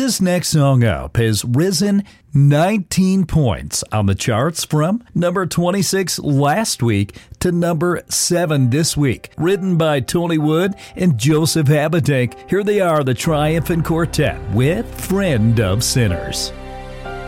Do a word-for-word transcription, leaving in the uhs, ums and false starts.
This next song up has risen nineteen points on the charts from number twenty-six last week to number seven this week. Written by Tony Wood and Joseph Habitank, here they are, the Triumphant Quartet with Friend of Sinners.